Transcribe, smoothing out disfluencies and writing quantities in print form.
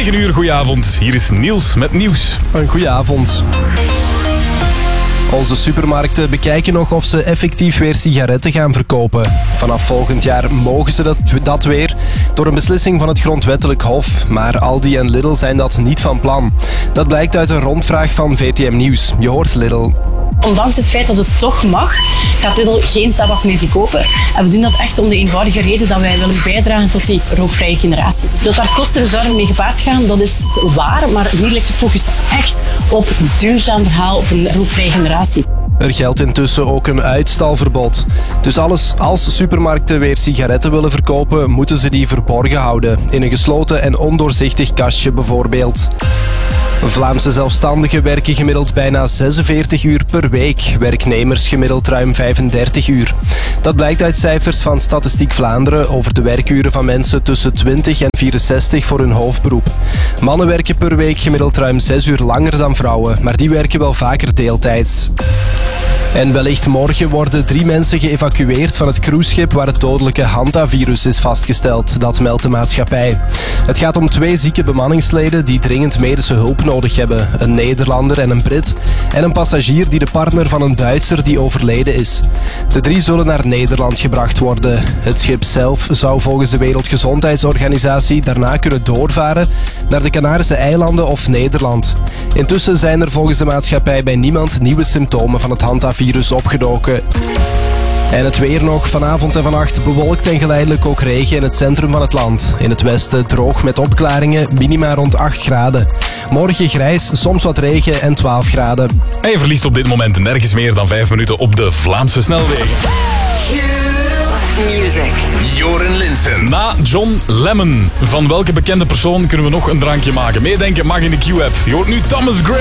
9 uur, goedenavond. Hier is Niels met nieuws. Een goedenavond. Onze supermarkten bekijken nog of ze effectief weer sigaretten gaan verkopen. Vanaf volgend jaar mogen ze dat weer door een beslissing van het Grondwettelijk Hof. Maar Aldi en Lidl zijn dat niet van plan. Dat blijkt uit een rondvraag van VTM Nieuws. Je hoort Lidl. Ondanks het feit dat het toch mag, gaat Lidl geen tabak meer verkopen. En we doen dat echt om de eenvoudige reden dat wij willen bijdragen tot die rookvrije generatie. Dat daar kosten en zorgen mee gepaard gaan, dat is waar. Maar hier ligt de focus echt op een duurzaam verhaal, op een rookvrije generatie. Er geldt intussen ook een uitstalverbod. Dus als supermarkten weer sigaretten willen verkopen, moeten ze die verborgen houden. In een gesloten en ondoorzichtig kastje bijvoorbeeld. Vlaamse zelfstandigen werken gemiddeld bijna 46 uur per week. Werknemers gemiddeld ruim 35 uur. Dat blijkt uit cijfers van Statistiek Vlaanderen over de werkuren van mensen tussen 20 en 64 voor hun hoofdberoep. Mannen werken per week gemiddeld ruim 6 uur langer dan vrouwen, maar die werken wel vaker deeltijds. En wellicht morgen worden 3 mensen geëvacueerd van het cruiseschip waar het dodelijke hantavirus is vastgesteld. Dat meldt de maatschappij. Het gaat om 2 zieke bemanningsleden die dringend medische hulp nodig hebben. Een Nederlander en een Brit. En een passagier die de partner van een Duitser die overleden is. De 3 zullen naar Nederland gebracht worden. Het schip zelf zou volgens de Wereldgezondheidsorganisatie daarna kunnen doorvaren naar de Canarische eilanden of Nederland. Intussen zijn er volgens de maatschappij bij niemand nieuwe symptomen van het hantavirus opgedoken. En het weer nog. Vanavond en vannacht bewolkt en geleidelijk ook regen in het centrum van het land. In het westen droog met opklaringen, minima rond 8 graden. Morgen grijs, soms wat regen en 12 graden. En je verliest op dit moment nergens meer dan 5 minuten op de Vlaamse snelwegen. Music. Joren Linsen. Na John Lemon. Van welke bekende persoon kunnen we nog een drankje maken? Meedenken mag in de Q-app. Je hoort nu Thomas Gray.